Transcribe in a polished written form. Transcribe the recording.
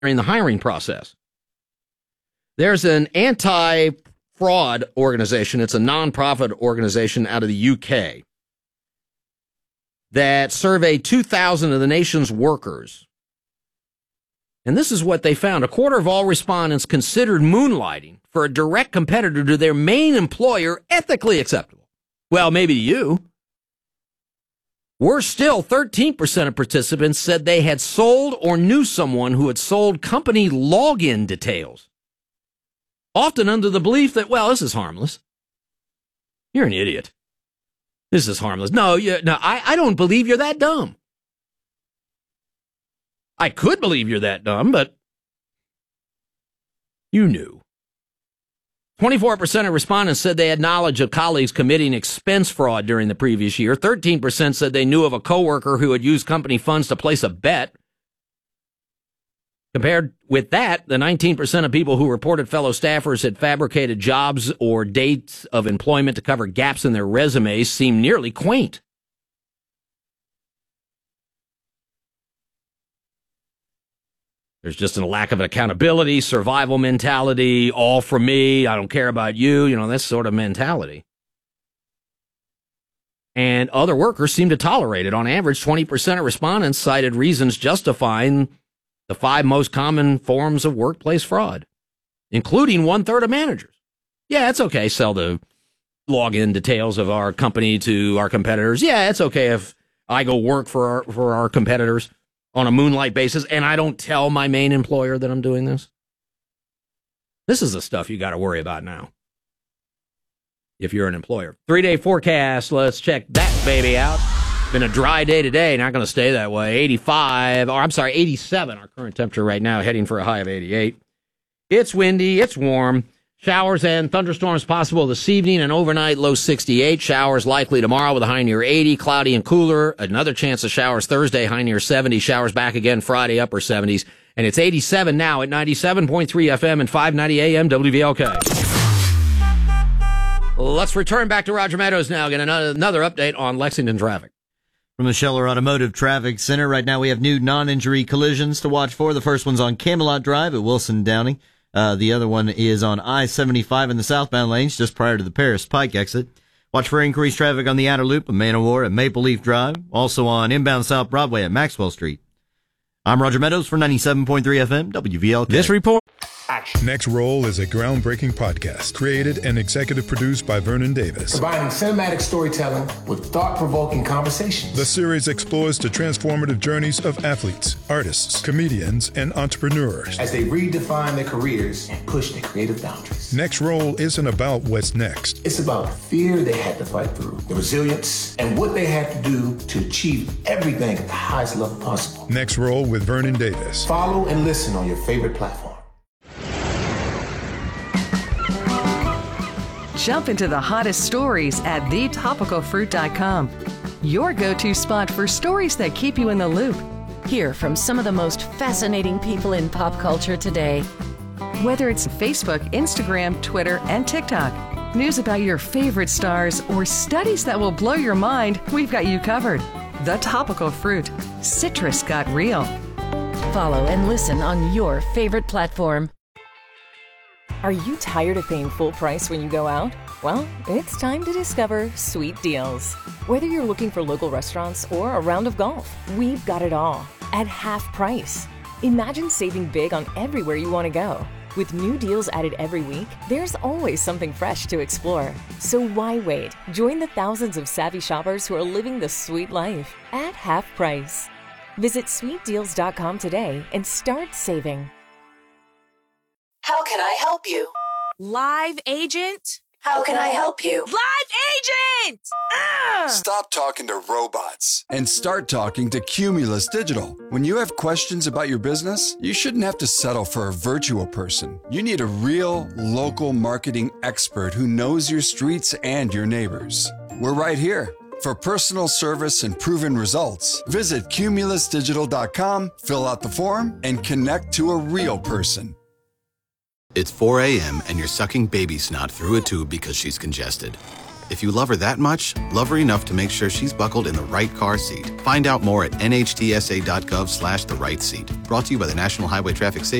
during the hiring process. There's an anti-fraud organization. It's a nonprofit organization out of the UK that surveyed 2,000 of the nation's workers. And this is what they found. A quarter of all respondents considered moonlighting for a direct competitor to their main employer ethically acceptable. Well, maybe to you. Worse still, 13% of participants said they had sold or knew someone who had sold company login details, often under the belief that, well, this is harmless. You're an idiot. This is harmless. No, I don't believe you're that dumb. I could believe you're that dumb, but you knew. 24% of respondents said they had knowledge of colleagues committing expense fraud during the previous year. 13% said they knew of a coworker who had used company funds to place a bet. Compared with that, the 19% of people who reported fellow staffers had fabricated jobs or dates of employment to cover gaps in their resumes seemed nearly quaint. There's just a lack of accountability, survival mentality, all for me, I don't care about you, that sort of mentality. And other workers seem to tolerate it. On average, 20% of respondents cited reasons justifying the 5 most common forms of workplace fraud, including 1/3 of managers. Yeah, it's okay, sell the login details of our company to our competitors. Yeah, it's okay if I go work for our competitors on a moonlight basis, and I don't tell my main employer that I'm doing this. This is the stuff you got to worry about now if you're an employer. 3-day forecast, let's check that baby out. Been a dry day today, not going to stay that way. 87, our current temperature right now, heading for a high of 88. It's windy, it's warm. Showers and thunderstorms possible this evening and overnight, low 68. Showers likely tomorrow with a high near 80. Cloudy and cooler. Another chance of showers Thursday, high near 70. Showers back again Friday, upper 70s. And it's 87 now at 97.3 FM and 590 AM WVLK. Let's return back to Roger Meadows now. Get another update on Lexington traffic. From the Scheller Automotive Traffic Center, right now we have new non-injury collisions to watch for. The first one's on Camelot Drive at Wilson Downing. The other one is on I-75 in the southbound lanes, just prior to the Paris Pike exit. Watch for increased traffic on the outer loop of Man o' War at Maple Leaf Drive, also on inbound South Broadway at Maxwell Street. I'm Roger Meadows for 97.3 FM, WVLK. This report. Action. Next Roll is a groundbreaking podcast created and executive produced by Vernon Davis. Combining cinematic storytelling with thought-provoking conversations. The series explores the transformative journeys of athletes, artists, comedians, and entrepreneurs as they redefine their careers and push their creative boundaries. Next Roll isn't about what's next. It's about the fear they had to fight through, the resilience, and what they had to do to achieve everything at the highest level possible. Next Roll with Vernon Davis. Follow and listen on your favorite platform. Jump into the hottest stories at thetopicalfruit.com. Your go-to spot for stories that keep you in the loop. Hear from some of the most fascinating people in pop culture today. Whether it's Facebook, Instagram, Twitter, and TikTok, news about your favorite stars, or studies that will blow your mind, we've got you covered. The Topical Fruit. Citrus got real. Follow and listen on your favorite platform. Are you tired of paying full price when you go out? Well, it's time to discover Sweet Deals. Whether you're looking for local restaurants or a round of golf, we've got it all at half price. Imagine saving big on everywhere you want to go. With new deals added every week, there's always something fresh to explore. So why wait? Join the thousands of savvy shoppers who are living the sweet life at half price. Visit sweetdeals.com today and start saving. How can I help you? Live agent? How can I help you? Live agent! Stop talking to robots and start talking to Cumulus Digital. When you have questions about your business, you shouldn't have to settle for a virtual person. You need a real, local marketing expert who knows your streets and your neighbors. We're right here. For personal service and proven results, visit cumulusdigital.com, fill out the form, and connect to a real person. It's 4 a.m. and you're sucking baby snot through a tube because she's congested. If you love her that much, love her enough to make sure she's buckled in the right car seat. Find out more at nhtsa.gov/the-right seat. Brought to you by the National Highway Traffic Safety